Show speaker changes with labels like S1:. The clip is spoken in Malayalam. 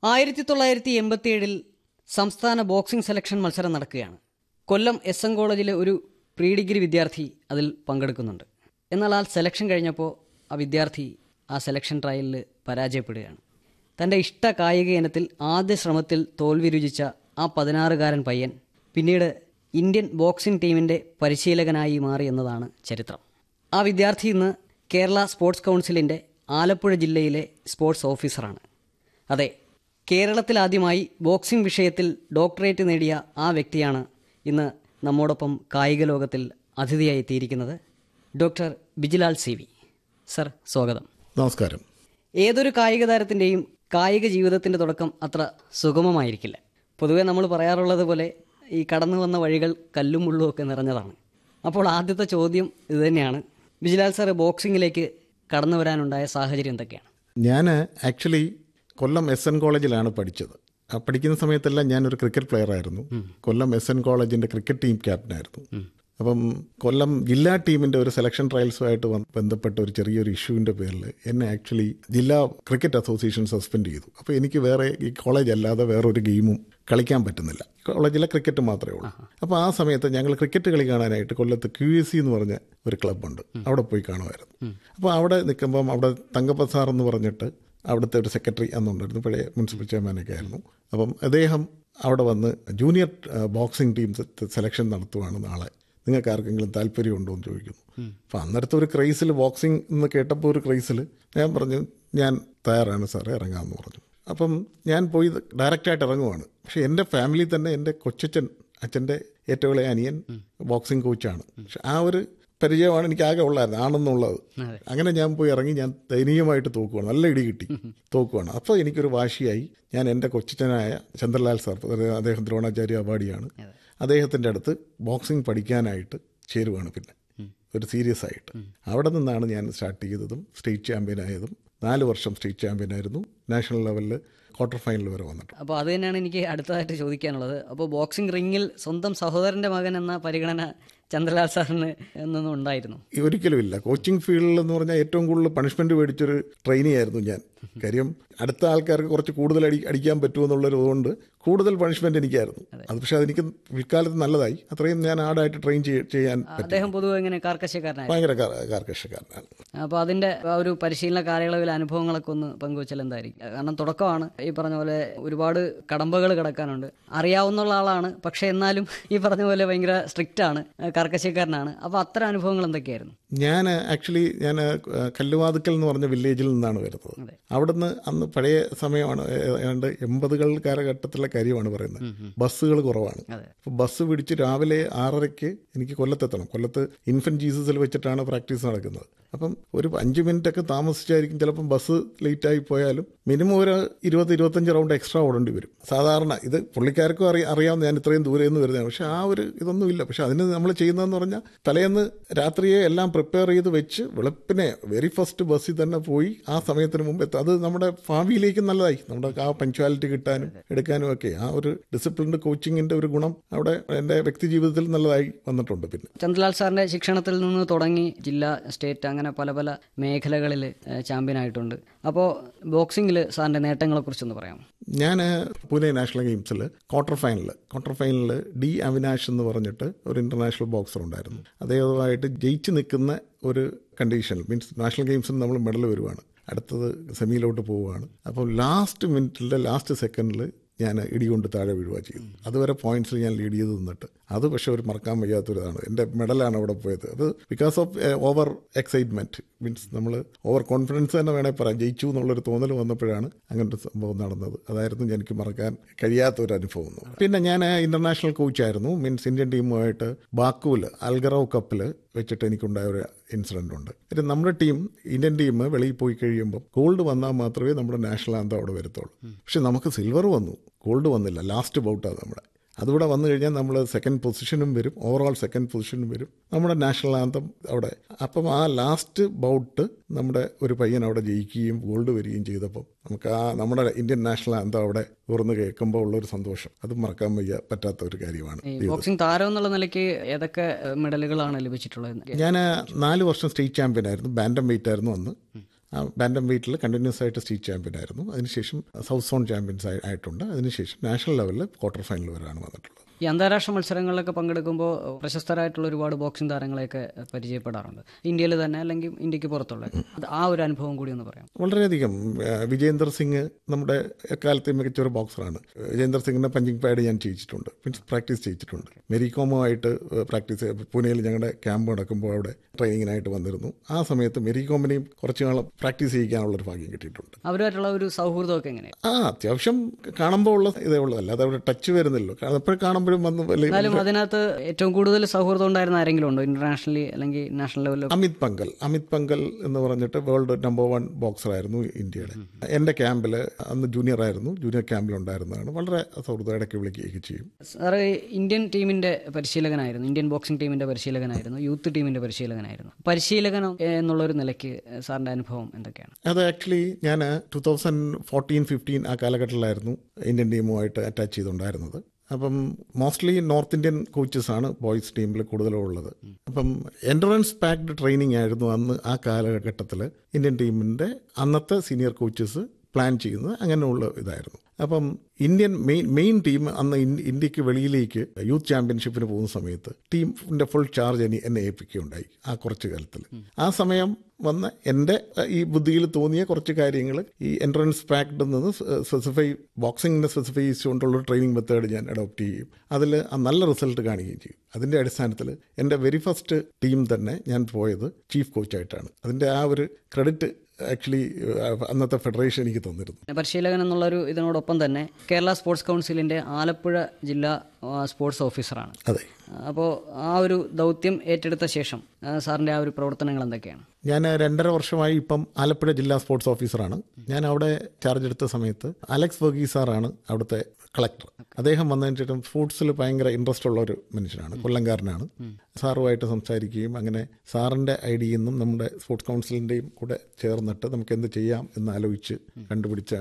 S1: 1987 സംസ്ഥാന ബോക്സിംഗ് സെലക്ഷൻ മത്സരം നടക്കുകയാണ്. കൊല്ലം എസ് കോളേജിലെ ഒരു പ്രീ ഡിഗ്രി വിദ്യാർത്ഥി അതിൽ പങ്കെടുക്കുന്നുണ്ട്. എന്നാൽ ആ സെലക്ഷൻ കഴിഞ്ഞപ്പോൾ ആ വിദ്യാർത്ഥി ആ സെലക്ഷൻ ട്രയലിൽ പരാജയപ്പെടുകയാണ്. തൻ്റെ ഇഷ്ട കായിക ഇനത്തിൽ ആദ്യ ശ്രമത്തിൽ തോൽവി രുചിച്ച ആ 16-കാരൻ പയ്യൻ പിന്നീട് ഇന്ത്യൻ ബോക്സിംഗ് ടീമിൻ്റെ പരിശീലകനായി മാറി എന്നതാണ് ചരിത്രം. ആ വിദ്യാർത്ഥി ഇന്ന് കേരള സ്പോർട്സ് കൗൺസിലിൻ്റെ ആലപ്പുഴ ജില്ലയിലെ സ്പോർട്സ് ഓഫീസറാണ്. അതെ, കേരളത്തിലാദ്യമായി ബോക്സിംഗ് വിഷയത്തിൽ ഡോക്ടറേറ്റ് നേടിയ ആ വ്യക്തിയാണ് ഇന്ന് നമ്മോടൊപ്പം കായിക ലോകത്തിൽ അതിഥിയായി എത്തിയിരിക്കുന്നത്. Doctor Bijilal C V sir, സ്വാഗതം.
S2: നമസ്കാരം.
S1: ഏതൊരു കായിക താരത്തിൻ്റെയും കായിക ജീവിതത്തിൻ്റെ തുടക്കം അത്ര സുഗമമായിരിക്കില്ല. പൊതുവെ നമ്മൾ പറയാറുള്ളത് പോലെ ഈ കടന്നു വന്ന വഴികൾ കല്ലും മുള്ളും ഒക്കെ നിറഞ്ഞതാണ്. അപ്പോൾ ആദ്യത്തെ ചോദ്യം ഇതുതന്നെയാണ്. ബിജിലാൽ സാർ, ബോക്സിങ്ങിലേക്ക് കടന്നു വരാനുണ്ടായ സാഹചര്യം എന്തൊക്കെയാണ്?
S2: ഞാൻ ആക്ച്വലി കൊല്ലം എസ് കോളേജിലാണ് പഠിച്ചത്. പഠിക്കുന്ന സമയത്തെല്ലാം ഞാനൊരു ക്രിക്കറ്റ് പ്ലെയർ ആയിരുന്നു. കൊല്ലം എസ് കോളേജിൻ്റെ ക്രിക്കറ്റ് ടീം ക്യാപ്റ്റനായിരുന്നു. അപ്പം കൊല്ലം ജില്ലാ ടീമിൻ്റെ ഒരു സെലക്ഷൻ ട്രയൽസുമായിട്ട് ബന്ധപ്പെട്ട ഒരു ചെറിയൊരു ഇഷ്യൂവിൻ്റെ പേരിൽ എന്നെ ആക്ച്വലി ജില്ലാ ക്രിക്കറ്റ് അസോസിയേഷൻ സസ്പെൻഡ് ചെയ്തു. അപ്പോൾ എനിക്ക് വേറെ ഈ കോളേജ് അല്ലാതെ വേറൊരു ഗെയിമും കളിക്കാൻ പറ്റുന്നില്ല. കോളേജിലെ ക്രിക്കറ്റ് മാത്രമേ ഉള്ളൂ. അപ്പോൾ ആ സമയത്ത് ഞങ്ങൾ ക്രിക്കറ്റ് കളി കാണാനായിട്ട് കൊല്ലത്ത് QSC എന്ന് പറഞ്ഞ ഒരു ക്ലബ്ബുണ്ട്, അവിടെ പോയി കാണുമായിരുന്നു. അപ്പോൾ അവിടെ നിൽക്കുമ്പം അവിടെ തങ്കപ്പൻ സാർ എന്ന് പറഞ്ഞിട്ട് അവിടുത്തെ ഒരു സെക്രട്ടറി അന്നുണ്ടായിരുന്നു, പഴയ മുനിസിപ്പൽ ചെയർമാനൊക്കെ ആയിരുന്നു. അപ്പം അദ്ദേഹം അവിടെ വന്ന് ജൂനിയർ ബോക്സിംഗ് ടീം സെലക്ഷൻ നടത്തുവാണ് നാളെ, നിങ്ങൾക്ക് ആർക്കെങ്കിലും താല്പര്യമുണ്ടോ എന്ന് ചോദിക്കുന്നു. അപ്പം അന്നേരത്തെ ഒരു ക്രൈസിൽ ബോക്സിംഗ് എന്ന് കേട്ടപ്പോൾ ഒരു ക്രൈസിൽ ഞാൻ പറഞ്ഞു ഞാൻ തയ്യാറാണ് സാറേ, ഇറങ്ങാമെന്ന് പറഞ്ഞു. അപ്പം ഞാൻ പോയി ഡയറക്റ്റായിട്ട് ഇറങ്ങുവാണ്. പക്ഷേ എൻ്റെ ഫാമിലി തന്നെ എൻ്റെ കൊച്ചച്ഛൻ, അച്ഛൻ്റെ ഏറ്റവും ഇളയ അനിയൻ ബോക്സിംഗ് കോച്ചാണ്. പക്ഷെ ആ ഒരു പരിചയമാണ് എനിക്ക് ആകെ ഉള്ളായിരുന്നു, ആണെന്നുള്ളത്. അങ്ങനെ ഞാൻ പോയി ഇറങ്ങി, ഞാൻ ദയനീയമായിട്ട് തോക്കുവാണ്, നല്ല ഇടി കിട്ടി, തോക്കുവാണ്. അപ്പോൾ എനിക്കൊരു വാശിയായി. ഞാൻ എൻ്റെ കൊച്ചച്ഛനായ ചന്ദ്രലാൽ സാർ, അദ്ദേഹം ദ്രോണാചാര്യ അവാർഡിയാണ്, അദ്ദേഹത്തിൻ്റെ അടുത്ത് ബോക്സിംഗ് പഠിക്കാനായിട്ട് ചേരുവാണ്. പിന്നെ ഒരു സീരിയസ് ആയിട്ട് അവിടെ നിന്നാണ് ഞാൻ സ്റ്റാർട്ട് ചെയ്തതും സ്റ്റേറ്റ് ചാമ്പ്യനായതും. 4 വർഷം സ്റ്റേറ്റ് ചാമ്പ്യനായിരുന്നു. നാഷണൽ ലെവലിൽ ക്വാർട്ടർ ഫൈനൽ വരെ വന്നിട്ട്.
S1: അപ്പോൾ അത് തന്നെയാണ് എനിക്ക് അടുത്തതായിട്ട് ചോദിക്കാനുള്ളത്. അപ്പോൾ ബോക്സിംഗ് റിങ്ങിൽ സ്വന്തം സഹോദരൻ്റെ മകൻ എന്ന പരിഗണന ചന്ദ്രലാൽ സാറിന് എന്നൊന്നും ഉണ്ടായിരുന്നു?
S2: ഒരിക്കലുമില്ല. കോച്ചിങ് ഫീൽഡിൽ എന്ന് പറഞ്ഞാൽ ഏറ്റവും കൂടുതൽ പണിഷ്മെൻറ്റ് മേടിച്ചൊരു ട്രെയിനി ആയിരുന്നു ഞാൻ. കാര്യം അടുത്ത ആൾക്കാർക്ക് കുറച്ച് കൂടുതൽ അടിക്കാൻ പറ്റുമെന്നുള്ളൊരു കൊണ്ട് കൂടുതൽ പണിഷ്മെന്റ് എനിക്കായിരുന്നു. അത് പക്ഷേ അതെനിക്ക് പിൽക്കാലത്ത് നല്ലതായി. അത്രയും ഞാൻ ആടായിട്ട് ട്രെയിൻ ചെയ്യാൻ പറ്റും.
S1: അദ്ദേഹം പൊതുവെ എങ്ങനെ കാർക്കശ്യക്കാരനാണ്?
S2: ഭയങ്കര കാർക്കശ്യക്കാരനാണ്.
S1: അപ്പോൾ അതിൻ്റെ ഒരു പരിശീലന കാലയളവിലെ അനുഭവങ്ങളൊക്കെ ഒന്ന് പങ്കുവച്ചാൽ എന്തായിരിക്കും? കാരണം തുടക്കമാണ്, ഈ പറഞ്ഞ പോലെ ഒരുപാട് കടമ്പകൾ കിടക്കാനുണ്ട്. അറിയാവുന്ന ആളാണ്, പക്ഷേ എന്നാലും ഈ പറഞ്ഞ പോലെ ഭയങ്കര സ്ട്രിക്റ്റ് ആണ്, കാർക്കശ്യക്കാരനാണ്. അപ്പോൾ അത്തരം അനുഭവങ്ങൾ എന്തൊക്കെയായിരുന്നു?
S2: ഞാൻ കല്ലുവാതുക്കൽ എന്ന് പറഞ്ഞ വില്ലേജിൽ നിന്നാണ് വരുന്നത്. അവിടുന്ന് അന്ന് പഴയ സമയമാണ്, ഏതാണ്ട് 80-കൾ കാലഘട്ടത്തിലെ കാര്യമാണ് പറയുന്നത്. ബസ്സുകൾ കുറവാണ്. അപ്പോൾ ബസ് പിടിച്ച് രാവിലെ 6:30 എനിക്ക് കൊല്ലത്തെത്തണം. കൊല്ലത്ത് ഇൻഫന്റ് ജീസസിൽ വെച്ചിട്ടാണ് പ്രാക്ടീസ് നടക്കുന്നത്. അപ്പം ഒരു 5 മിനിറ്റൊക്കെ താമസിച്ചായിരിക്കും ചിലപ്പം ബസ് ലേറ്റായി പോയാലും മിനിമം ഒരു 20-25 റൗണ്ട് എക്സ്ട്രാ ഓടേണ്ടി വരും. സാധാരണ ഇത് പുള്ളിക്കാർക്കും അറിയാവുന്ന ഞാൻ ഇത്രയും ദൂരെ നിന്ന് വരുന്നതാണ്. പക്ഷെ ആ ഒരു ഇതൊന്നുമില്ല. പക്ഷെ അതിന് നമ്മൾ ചെയ്യുന്നതെന്ന് പറഞ്ഞാൽ തലേന്ന് രാത്രിയെ എല്ലാം പ്രിപ്പയർ ചെയ്ത് വെച്ച് വെളുപ്പിനെ വെരി ഫസ്റ്റ് ബസ്സിൽ തന്നെ പോയി ആ സമയത്തിന് മുമ്പ് എത്തും. അത് നമ്മുടെ ഭാവിയിലേക്ക് നല്ലതായി, നമ്മുടെ ആ പങ്ക്ച്വാലിറ്റി കിട്ടാനും എടുക്കാനും ഒക്കെ ആ ഒരു ഡിസിപ്ലിൻഡ് കോച്ചിങ്ങിന്റെ ഒരു ഗുണം അവിടെ എൻ്റെ വ്യക്തി ജീവിതത്തിൽ നല്ലതായി വന്നിട്ടുണ്ട്. പിന്നെ
S1: ചന്ദ്രലാൽ സാറിന്റെ ശിക്ഷണത്തിൽ നിന്ന് തുടങ്ങി ജില്ലാ, സ്റ്റേറ്റ്, അങ്ങനെ പല പല മേഖലകളിൽ ചാമ്പ്യനായിട്ടുണ്ട്. അപ്പോൾ ബോക്സിംഗിൽ സാറിന്റെ നേട്ടങ്ങളെ കുറിച്ചൊന്ന് പറയാമോ?
S2: ഞാൻ പൂനെ നാഷണൽ ഗെയിംസിൽ ക്വാർട്ടർ ഫൈനലിൽ ഡി അവിനാഷ് എന്ന് പറഞ്ഞിട്ട് ഒരു ഇന്റർനാഷണൽ ബോക്സർ ഉണ്ടായിരുന്നു. അദ്ദേഹവുമായിട്ട് ജയിച്ച് നിൽക്കുന്ന ഒരു കണ്ടീഷനിൽ, മീൻസ് നാഷണൽ ഗെയിംസിൽ നമ്മൾ മെഡൽ വരുവാണ്, അടുത്തത് സെമിയിലോട്ട് പോവുകയാണ്. അപ്പോൾ ലാസ്റ്റ് മിനിറ്റിലെ ലാസ്റ്റ് സെക്കൻഡിൽ ഞാൻ ഇടികൊണ്ട് താഴെ വീഴുക ചെയ്തു. അതുവരെ പോയിന്റ്സിൽ ഞാൻ ലീഡ് ചെയ്ത് നിന്നിട്ട് അത് പക്ഷെ ഒരു മറക്കാൻ വയ്യാത്തൊരിതാണ്. എൻ്റെ മെഡലാണ് അവിടെ പോയത്. അത് because of over excitement, means നമ്മൾ ഓവർ കോൺഫിഡൻസ് തന്നെ വേണേൽ പറയാം. ജയിച്ചു എന്നുള്ളൊരു തോന്നൽ വന്നപ്പോഴാണ് അങ്ങനൊരു സംഭവം നടന്നത്. അതായിരുന്നു എനിക്ക് മറക്കാൻ കഴിയാത്തൊരു അനുഭവം. പിന്നെ ഞാൻ ഇന്റർനാഷണൽ കോച്ചായിരുന്നു. മീൻസ് ഇന്ത്യൻ ടീമുമായിട്ട് ബാക്കുവിൽ അൽഗറവ് കപ്പിൽ വെച്ചിട്ട് എനിക്കുണ്ടായ ഒരു ഇൻസിഡന്റ് ഉണ്ട്. നമ്മുടെ ഇന്ത്യൻ ടീം വെളിയിൽ പോയി കഴിയുമ്പോൾ ഗോൾഡ് വന്നാൽ മാത്രമേ നമ്മുടെ നാഷണൽ ആന്തം അവിടെ വരത്തുള്ളൂ. പക്ഷെ നമുക്ക് സിൽവർ വന്നു, ഗോൾഡ് വന്നില്ല. ലാസ്റ്റ് ബൗട്ടാണ് നമ്മുടെ. അതുകൂടെ വന്നു കഴിഞ്ഞാൽ നമ്മൾ സെക്കൻഡ് പൊസിഷനും വരും, ഓവറോൾ സെക്കൻഡ് പൊസിഷനും വരും, നമ്മുടെ നാഷണൽ ആന്തം അവിടെ. അപ്പം ആ ലാസ്റ്റ് ബൗട്ട് നമ്മുടെ ഒരു പയ്യൻ അവിടെ ജയിക്കുകയും ഗോൾഡ് വരികയും ചെയ്തപ്പോൾ നമുക്ക് ആ നമ്മുടെ ഇന്ത്യൻ നാഷണൽ ആന്തം അവിടെ ഉയർന്നു കേൾക്കുമ്പോൾ ഉള്ളൊരു സന്തോഷം അത് മറക്കാൻ പറ്റാത്ത ഒരു കാര്യമാണ്.
S1: ബോക്സിംഗ് താരം എന്നുള്ള നിലയ്ക്ക് ഏതൊക്കെ മെഡലുകളാണ് ലഭിച്ചിട്ടുള്ളത്?
S2: ഞാൻ 4 വർഷം സ്റ്റേറ്റ് ചാമ്പ്യൻ ആയിരുന്നു. ബാൻഡം വെയിറ്റ് ആയിരുന്നു അന്ന്. ബാൻഡം വെയ്റ്റിൽ കണ്ടിന്യൂസ് ആയിട്ട് സ്റ്റേറ്റ് ചാമ്പ്യൻ ആയിരുന്നു. അതിനുശേഷം സൗത്ത് സോൺ ചാമ്പ്യൻസ് ആയിട്ടുണ്ട്. അതിനുശേഷം നാഷണൽ ലെവലിൽ ക്വാർട്ടർ ഫൈനൽ വരെയാണ് വന്നിട്ടുള്ളത്.
S1: ഈ അന്താരാഷ്ട്ര മത്സരങ്ങളിലൊക്കെ പങ്കെടുക്കുമ്പോൾ പ്രശസ്തരായിട്ടുള്ള ഒരുപാട് ബോക്സിംഗ് താരങ്ങളെയൊക്കെ പരിചയപ്പെടാറുണ്ട്, ഇന്ത്യയിൽ തന്നെ അല്ലെങ്കിൽ ഇന്ത്യക്ക് പുറത്തുള്ള. അത് ആ ഒരു അനുഭവം കൂടി ഒന്ന് പറയാം.
S2: വളരെയധികം. വിജേന്ദർ സിംഗ് നമ്മുടെ എക്കാലത്തെ മികച്ച ഒരു ബോക്സറാണ്. വിജേന്ദർ സിംഗിന്റെ പഞ്ചിങ് പാഡ് ഞാൻ ചെയ്യിച്ചിട്ടുണ്ട്, മീൻസ് പ്രാക്ടീസ് ചെയ്യിച്ചിട്ടുണ്ട്. മെരികോമുമായിട്ട് പ്രാക്ടീസ് പൂനെയിൽ ഞങ്ങളുടെ ക്യാമ്പ് നടക്കുമ്പോൾ അവിടെ ട്രെയിനിങ്ങിനായിട്ട് വന്നിരുന്നു. ആ സമയത്ത് മെരികോമിനെയും കുറച്ചു നാളും പ്രാക്ടീസ് ചെയ്യിക്കാനുള്ളൊരു ഭാഗ്യം കിട്ടിയിട്ടുണ്ട്.
S1: അവരുമായിട്ടുള്ള ഒരു സൗഹൃദമൊക്കെ എങ്ങനെയാണ്?
S2: അത്യാവശ്യം കാണുമ്പോൾ ഉള്ള ഇതേ ഉള്ളതല്ല, അത് അവിടെ ടച്ച് വരുന്നില്ലോ. എപ്പോഴും കാണുമ്പോഴും വന്ന്
S1: എന്നാലും അതിനകത്ത് ഏറ്റവും കൂടുതൽ സൗഹൃദം ഉണ്ടായിരുന്ന ആരെങ്കിലും ഉണ്ടോ ഇന്റർനാഷണലി അല്ലെങ്കിൽ നാഷണൽ ലെവലിൽ?
S2: അമിത് പങ്കൽ എന്ന് പറഞ്ഞിട്ട് വേൾഡ് നമ്പർ 1 ബോക്സറായിരുന്നു ഇന്ത്യയുടെ. എൻ്റെ ക്യാമ്പിൽ അന്ന് ജൂനിയർ ആയിരുന്നു, ജൂനിയർ ക്യാമ്പിലുണ്ടായിരുന്നതാണ്. വളരെ സൗഹൃദം, ഇടയ്ക്ക് വിളിക്കുകയൊക്കെ ചെയ്യും.
S1: സാറ് ഇന്ത്യൻ ടീമിന്റെ പരിശീലകനായിരുന്നു, ഇന്ത്യൻ ബോക്സിംഗ് ടീമിന്റെ പരിശീലകനായിരുന്നു, യൂത്ത് ടീമിന്റെ പരിശീലകനായിരുന്നു. പരിശീലകൻ എന്നുള്ളൊരു നിലയ്ക്ക് സാറിന്റെ അനുഭവം എന്തൊക്കെയാണ്?
S2: അത് ആക്ച്വലി ഞാൻ 2014-15 ആ കാലഘട്ടത്തിലായിരുന്നു ഇന്ത്യൻ ടീമുമായിട്ട് അറ്റാച്ച് ചെയ്തുകൊണ്ടായിരുന്നത്. അപ്പം മോസ്റ്റ്ലി നോർത്ത് ഇന്ത്യൻ കോച്ചസാണ് ബോയ്സ് ടീമിൽ കൂടുതലും ഉള്ളത്. അപ്പം എൻഡുറൻസ് പാക്ഡ് ട്രെയിനിങ് ആയിരുന്നു അന്ന് ആ കാലഘട്ടത്തിൽ ഇന്ത്യൻ ടീമിൻ്റെ അന്നത്തെ സീനിയർ കോച്ചസ് പ്ലാൻ ചെയ്യുന്നത്. അങ്ങനെയുള്ള ഇതായിരുന്നു. അപ്പം ഇന്ത്യൻ മെയിൻ ടീം അന്ന് ഇന്ത്യക്ക് വെളിയിലേക്ക് യൂത്ത് ചാമ്പ്യൻഷിപ്പിന് പോകുന്ന സമയത്ത് ടീമിൻ്റെ ഫുൾ ചാർജ് എന്നെ ഏൽപ്പിക്കുകയുണ്ടായി ആ കുറച്ച് കാലത്തിൽ. ആ സമയം വന്ന എൻ്റെ ഈ ബുദ്ധിയിൽ തോന്നിയ കുറച്ച് കാര്യങ്ങൾ ഈ എൻട്രൻസ് പാക്ഡിൽ നിന്ന് ബോക്സിങ്ങിനെ സ്പെസിഫൈ ചെയ്തുകൊണ്ടുള്ള ട്രെയിനിങ് മെത്തേഡ് ഞാൻ അഡോപ്റ്റ് ചെയ്യും. അതിൽ നല്ല റിസൾട്ട് കാണിക്കുകയും ചെയ്യും. അതിൻ്റെ അടിസ്ഥാനത്തിൽ എൻ്റെ വെരി ഫസ്റ്റ് ടീം തന്നെ ഞാൻ പോയത് ചീഫ് കോച്ചായിട്ടാണ്. അതിൻ്റെ ആ ഒരു ക്രെഡിറ്റ് ആക്ച്വലി അന്നത്തെ ഫെഡറേഷൻ എനിക്ക് തന്നിരുന്നു.
S1: പരിശീലകൻ എന്നുള്ളൊരു ഇതിനോടൊപ്പം തന്നെ കേരള സ്പോർട്സ് കൗൺസിലിൻ്റെ ആലപ്പുഴ ജില്ലാ സ്പോർട്സ് ഓഫീസറാണ്.
S2: അതെ.
S1: അപ്പോൾ ആ ഒരു ദൗത്യം ഏറ്റെടുത്ത ശേഷം സാറിൻ്റെ ആ ഒരു പ്രവർത്തനങ്ങൾ എന്തൊക്കെയാണ്?
S2: ഞാൻ 2.5 വർഷമായി ഇപ്പം ആലപ്പുഴ ജില്ലാ സ്പോർട്സ് ഓഫീസറാണ്. ഞാൻ അവിടെ ചാർജ് എടുത്ത സമയത്ത് അലക്സ് വർഗീസ് സാറാണ് അവിടുത്തെ കളക്ടർ. അദ്ദേഹം വന്നതിന് ശേഷം സ്പോർട്സിൽ ഭയങ്കര ഇൻട്രസ്റ്റ് ഉള്ള ഒരു മനുഷ്യനാണ്, കൊല്ലംകാരനാണ്. സാറുമായിട്ട് സംസാരിക്കുകയും അങ്ങനെ സാറിൻ്റെ ഐഡിയയിൽ നിന്നും നമ്മുടെ സ്പോർട്സ് കൗൺസിലിൻ്റെയും കൂടെ ചേർന്നിട്ട് നമുക്ക് എന്ത് ചെയ്യാം എന്ന് ആലോചിച്ച് കണ്ടുപിടിച്ച